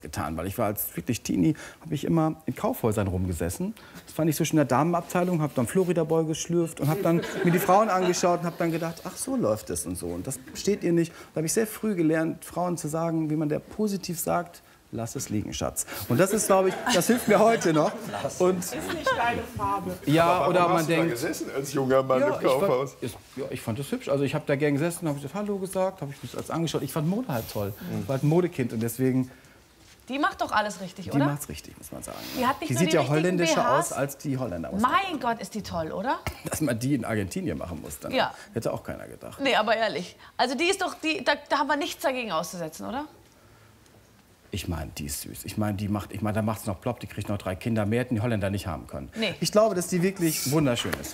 getan, weil ich war als wirklich Teenie, habe ich immer in Kaufhäusern rumgesessen. Das fand ich so schön in der Damenabteilung, habe dann Florida Boy geschlürft und habe dann mir die Frauen angeschaut und habe dann gedacht, ach so läuft es und so. Und das steht ihr nicht. Da habe ich sehr früh gelernt, Frauen zu sagen, wie man der positiv sagt, lass es liegen, Schatz. Und das ist, glaube ich, das hilft mir heute noch. Und ist nicht deine Farbe. Ja, oder man denkt. Hast du da gesessen als junger Mann im Kaufhaus? Ich fand das hübsch. Also ich habe da gern gesessen, habe ich das Hallo gesagt, habe ich mich als angeschaut. Ich fand Mode halt toll. Ich war halt ein Modekind und deswegen. Die macht doch alles richtig, oder? Die macht's richtig, muss man sagen. Die sieht ja holländischer aus als die Holländer. Mein Gott, ist die toll, oder? Dass man die in Argentinien machen muss, dann hätte auch keiner gedacht. Nee, aber ehrlich. Also die ist doch, da haben wir nichts dagegen auszusetzen, oder? Ich meine, die ist süß. Ich meine, da macht es noch plopp, die kriegt noch 3 Kinder. Mehr hätten die Holländer nicht haben können. Nee. Ich glaube, dass die wirklich wunderschön ist.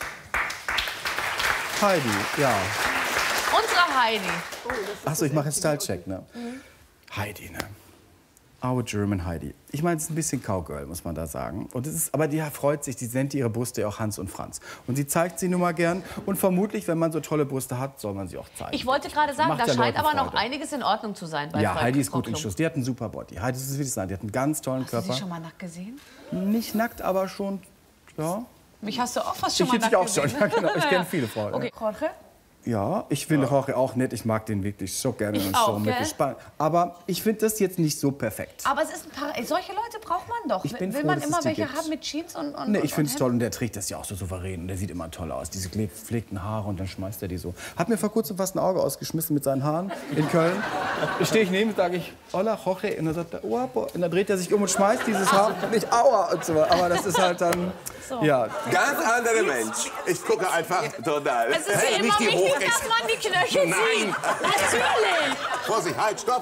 Heidi, ja. Unsere Heidi. Achso, ich mache jetzt Style-Check, ne? Heidi, ne? Our German Heidi. Ich meine, es ist ein bisschen Cowgirl, muss man da sagen. Und aber die freut sich, die nennt ihre Brüste ja auch Hans und Franz. Und sie zeigt sie nun mal gern. Und vermutlich, wenn man so tolle Brüste hat, soll man sie auch zeigen. Ich wollte gerade sagen, da scheint aber noch einiges in Ordnung zu sein bei Ja, Frau Heidi ist gut Klum. im Schuss. Die hat einen super Body. Heidi, das ist wirklich sagen, die hat einen ganz tollen Körper. Hast du sie schon mal nackt gesehen? Nicht nackt, aber schon, ja. Mich hast du auch fast schon Ich mal jetzt nackt auch gesehen. schon, ja, genau. Ich kenne viele Frauen. Okay, Jorge? Ja, ich finde Jorge auch nett. Ich mag den wirklich so gerne. Ich und auch, so gell? Spannend. Aber ich finde das jetzt nicht so perfekt. Aber es ist ein paar, solche Leute braucht man doch. Ich bin Will froh, man dass es immer die welche gibt. haben mit Jeans und Nee, ich finde es und toll und der trägt das ja auch so souverän und der sieht immer toll aus. Diese gepflegten Haare und dann schmeißt er die so. Hat mir vor kurzem fast ein Auge ausgeschmissen mit seinen Haaren in Köln. Da stehe ich neben und sage ich, hola, Jorge. Und dann sagt er, guapo. Und dann dreht er sich um und schmeißt dieses Haar. Nicht aua und so. Aber das ist halt dann, ja. Ganz anderer Mensch. Ich gucke einfach total. Es ist ja immer wichtig, dass man die Knöchel sieht. Natürlich. Vorsicht, halt, stopp.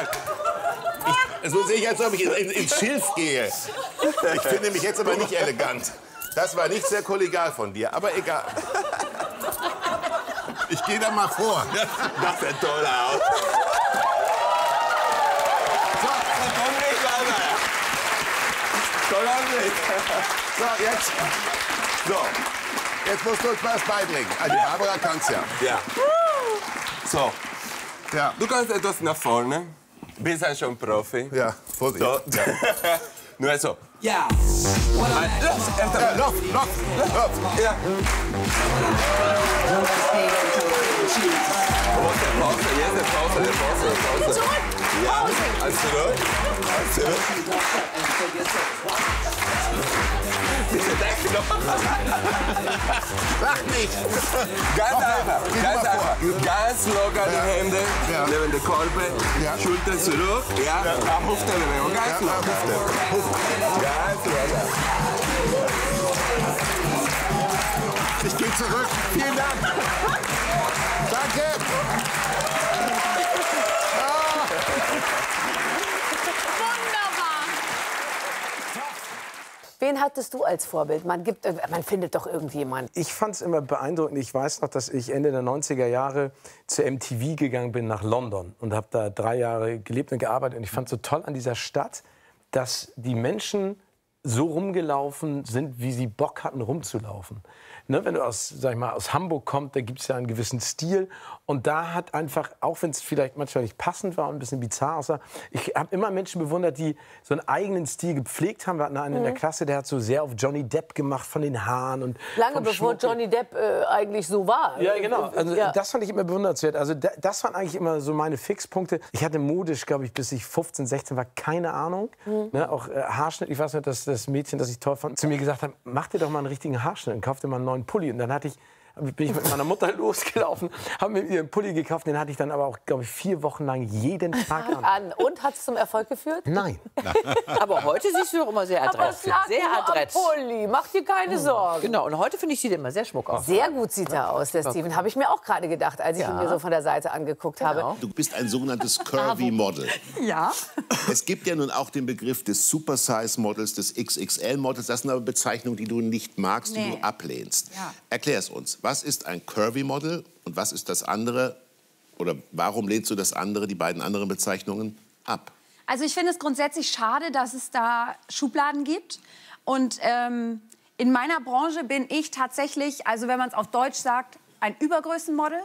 So sehe ich, als ob ich ins Schilf gehe. Ich finde mich jetzt aber nicht elegant. Das war nicht sehr kollegial von dir, aber egal. Ich gehe da mal vor. Das sieht toll aus. So, komm nicht weiter. Toll aus. So, jetzt. So. Jetzt musst du uns was beibringen. Also, die Barbara kann's ja. Ja. So. Ja. Du kannst etwas nach vorne. Bist ja schon Profi. Ja, Vorsicht. So. Ja. Nur so. Yeah. Lauf. Ja. Pause, jetzt Pause. Ja, alles zurück. Bitte denk noch. Lach nicht. Ganz einfach. Ganz locker die Hände neben der Kolbe. Ja. Schulter zurück. Ja. Hüfte-Bewegung. Ganz locker. Ganz locker. Ich gehe zurück. Vielen Dank. Danke. Wen hattest du als Vorbild? Man findet doch irgendjemanden. Ich fand es immer beeindruckend. Ich weiß noch, dass ich Ende der 90er Jahre zu MTV gegangen bin nach London und habe da 3 Jahre gelebt und gearbeitet. Und ich fand so toll an dieser Stadt, dass die Menschen so rumgelaufen sind, wie sie Bock hatten, rumzulaufen. Ne, wenn du aus Hamburg kommst, da gibt es ja einen gewissen Stil. Und da hat einfach, auch wenn es vielleicht manchmal nicht passend war und ein bisschen bizarr aussah, ich habe immer Menschen bewundert, die so einen eigenen Stil gepflegt haben. Wir hatten einen in der Klasse, der hat so sehr auf Johnny Depp gemacht von den Haaren. Und lange bevor Johnny Depp eigentlich so war. Ja, genau. Also, das fand ich immer bewundernswert. Also das waren eigentlich immer so meine Fixpunkte. Ich hatte modisch, glaube ich, bis ich 15, 16 war, keine Ahnung. Ne, auch Haarschnitt. Ich weiß nicht, dass das Mädchen, das ich toll fand, zu mir gesagt hat, mach dir doch mal einen richtigen Haarschnitt und kauf dir mal einen neuen Pulli. Und dann bin ich mit meiner Mutter losgelaufen, haben mir ihren Pulli gekauft. Den hatte ich dann aber auch, glaube ich, 4 Wochen lang jeden Tag an. Und hat es zum Erfolg geführt? Nein. Aber heute siehst du doch immer sehr adrett. Sehr adrett. Pulli, mach dir keine Sorgen. Genau, und heute finde ich, sieht er immer sehr schmuck aus. Sehr gut sieht er aus, der Steven. Habe ich mir auch gerade gedacht, als ich ihn mir so von der Seite angeguckt habe. Du bist ein sogenanntes Curvy Model. Ja. Es gibt ja nun auch den Begriff des Supersize-Models, des XXL-Models. Das sind aber Bezeichnungen, die du nicht magst, die du ablehnst. Ja. Erklär es uns. Was ist ein Curvy-Model und was ist das andere? Oder warum lehnst du das andere, die beiden anderen Bezeichnungen, ab? Also ich finde es grundsätzlich schade, dass es da Schubladen gibt. Und in meiner Branche bin ich tatsächlich, also wenn man es auf Deutsch sagt, ein Übergrößenmodel.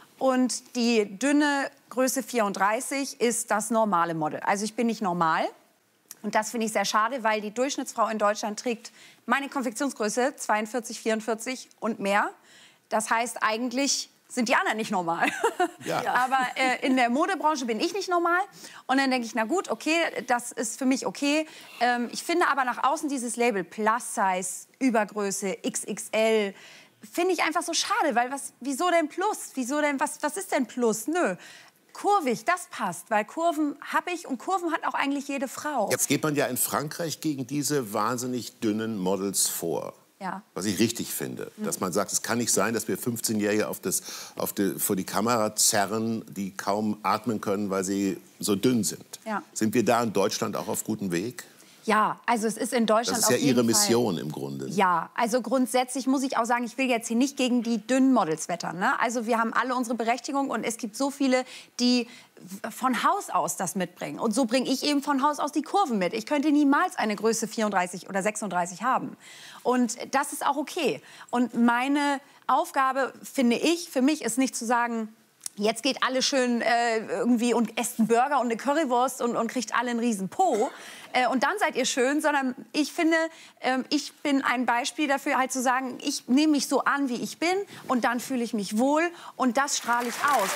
Und die dünne Größe 34 ist das normale Model. Also ich bin nicht normal. Und das finde ich sehr schade, weil die Durchschnittsfrau in Deutschland trägt meine Konfektionsgröße 42, 44 und mehr. Das heißt, eigentlich sind die anderen nicht normal. Ja. Aber in der Modebranche bin ich nicht normal. Und dann denke ich, na gut, okay, das ist für mich okay. Ich finde aber nach außen dieses Label Plus Size, Übergröße, XXL, finde ich einfach so schade. Weil wieso denn Plus? Wieso denn, was ist denn Plus? Nö. Kurvig, das passt, weil Kurven habe ich und Kurven hat auch eigentlich jede Frau. Jetzt geht man ja in Frankreich gegen diese wahnsinnig dünnen Models vor. Ja. Was ich richtig finde, dass man sagt, es kann nicht sein, dass wir 15-Jährige vor die Kamera zerren, die kaum atmen können, weil sie so dünn sind. Ja. Sind wir da in Deutschland auch auf gutem Weg? Ja, also es ist in Deutschland Das ist ja auf jeden Ihre Mission Fall. im Grunde. Ja, also grundsätzlich muss ich auch sagen, ich will jetzt hier nicht gegen die dünnen Models wettern. Ne? Also wir haben alle unsere Berechtigung und es gibt so viele, die von Haus aus das mitbringen. Und so bringe ich eben von Haus aus die Kurven mit. Ich könnte niemals eine Größe 34 oder 36 haben. Und das ist auch okay. Und meine Aufgabe, finde ich, für mich ist nicht zu sagen, jetzt geht alle schön irgendwie und esst einen Burger und eine Currywurst und kriegt alle einen riesen Po. Und dann seid ihr schön, sondern ich finde, ich bin ein Beispiel dafür, halt zu sagen, ich nehme mich so an, wie ich bin und dann fühle ich mich wohl und das strahle ich aus.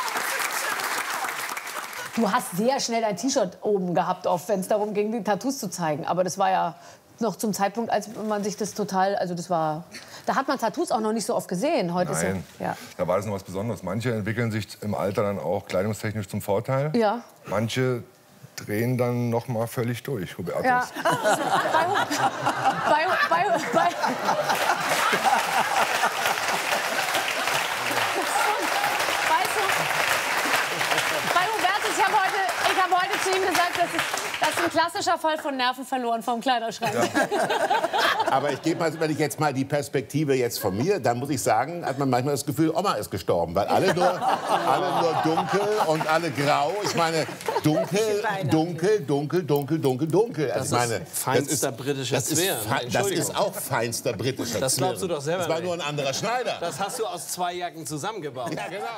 Du hast sehr schnell dein T-Shirt oben gehabt, wenn es darum ging, die Tattoos zu zeigen. Aber das war ja noch zum Zeitpunkt, als man sich das total, also das war, da hat man Tattoos auch noch nicht so oft gesehen. Heute Nein, ist ja. Da war das noch was Besonderes. Manche entwickeln sich im Alter dann auch kleidungstechnisch zum Vorteil. Ja. Manche drehen dann noch mal völlig durch, Hubertus. Ja. Bei Hubertus, ich habe heute zu ihm gesagt, das ist ein klassischer Fall von Nerven verloren vom Kleiderschrank. Ja. Aber ich gebe mal, wenn ich jetzt mal die Perspektive jetzt von mir, dann muss ich sagen, hat man manchmal das Gefühl, Oma ist gestorben, weil alle nur dunkel und alle grau. Ich meine, dunkel. Das ist feinster britischer Zwirn. Das ist auch feinster britischer Zwirn. Das glaubst du doch selber. Das war nur ein anderer Schneider. Das hast du aus 2 Jacken zusammengebaut. Ja, genau.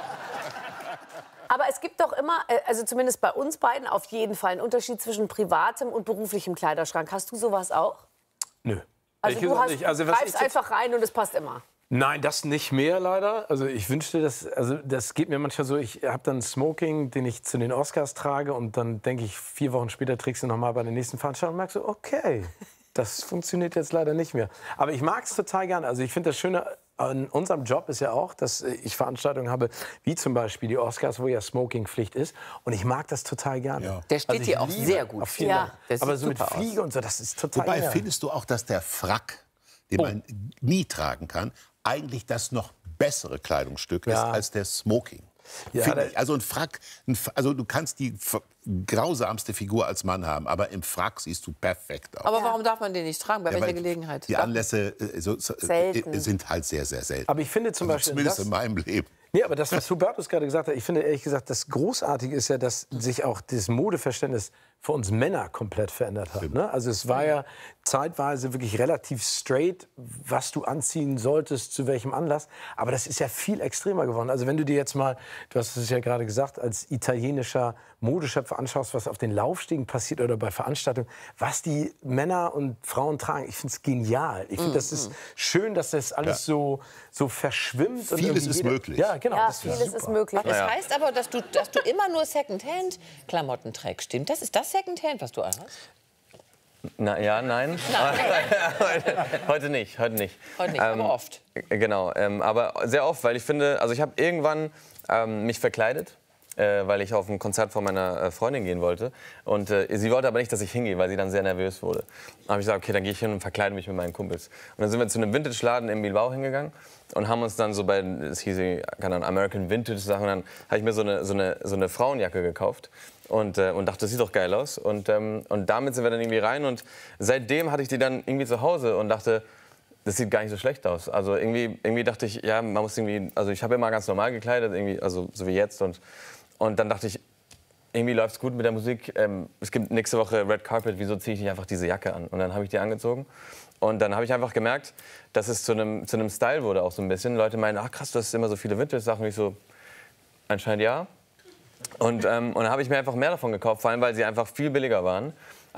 Aber es gibt doch immer, also zumindest bei uns beiden, auf jeden Fall einen Unterschied zwischen privatem und beruflichem Kleiderschrank. Hast du sowas auch? Nö. Also du greifst einfach rein und es passt immer? Nein, das nicht mehr leider. Also ich wünschte, das geht mir manchmal so. Ich habe dann Smoking, den ich zu den Oscars trage und dann denke ich, 4 Wochen später trägst du noch mal bei der nächsten Veranstaltung und merkst so, okay, das funktioniert jetzt leider nicht mehr. Aber ich mag es total gerne. Also ich finde das Schöne an unserem Job ist ja auch, dass ich Veranstaltungen habe, wie zum Beispiel die Oscars, wo ja Smoking-Pflicht ist. Und ich mag das total gerne. Ja. Der steht dir auch sehr gut. Ja. Aber so mit Fliege und so, das ist total Wobei, gerne. findest du auch, dass der Frack, den man nie tragen kann, eigentlich das noch bessere Kleidungsstück ist als der Smoking? Ja, also ein Frack, also du kannst die grausamste Figur als Mann haben, aber im Frack siehst du perfekt aus. Aber warum darf man den nicht tragen? Bei welcher Gelegenheit? Die Anlässe sind halt sehr, sehr selten. Aber ich finde zum Beispiel, zumindest in meinem Leben. Nee, aber das, was Hubertus gerade gesagt hat, ich finde ehrlich gesagt, das Großartige ist ja, dass sich auch das Modeverständnis für uns Männer komplett verändert hat. Ne? Also es war ja zeitweise wirklich relativ straight, was du anziehen solltest, zu welchem Anlass. Aber das ist ja viel extremer geworden. Also wenn du dir jetzt mal, du hast es ja gerade gesagt, als italienischer Modeschöpfer anschaust, was auf den Laufstegen passiert oder bei Veranstaltungen, was die Männer und Frauen tragen, ich finde es genial. Ich finde, das ist schön, dass das alles so verschwimmt. Vieles ist möglich. Ja, genau. Ja, vieles ist möglich. Das heißt aber, dass du immer nur Secondhand-Klamotten trägst, stimmt? Das ist das Secondhand, was du anhast? Na ja, nein. Heute nicht. Heute nicht, aber oft. Genau, aber sehr oft, weil ich finde, also ich habe irgendwann mich verkleidet, weil ich auf ein Konzert von meiner Freundin gehen wollte. Und sie wollte aber nicht, dass ich hingehe, weil sie dann sehr nervös wurde. Dann habe ich gesagt, okay, dann gehe ich hin und verkleide mich mit meinen Kumpels. Und dann sind wir zu einem Vintage-Laden in Bilbao hingegangen und haben uns dann so bei, es hieß, keine Ahnung, American Vintage-Sachen, dann habe ich mir so eine Frauenjacke gekauft. Und dachte, das sieht doch geil aus. Und damit sind wir dann irgendwie rein. Und seitdem hatte ich die dann irgendwie zu Hause und dachte, das sieht gar nicht so schlecht aus. Also irgendwie dachte ich, ja, man muss irgendwie, also ich habe immer ganz normal gekleidet, irgendwie, also so wie jetzt. Und dann dachte ich, irgendwie läuft es gut mit der Musik. Es gibt nächste Woche Red Carpet, wieso ziehe ich nicht einfach diese Jacke an? Und dann habe ich die angezogen. Und dann habe ich einfach gemerkt, dass es zu einem Style wurde auch so ein bisschen. Leute meinen, ach krass, du hast immer so viele Vintage-Sachen. Und ich so, anscheinend ja. Und dann habe ich mir einfach mehr davon gekauft, vor allem weil sie einfach viel billiger waren.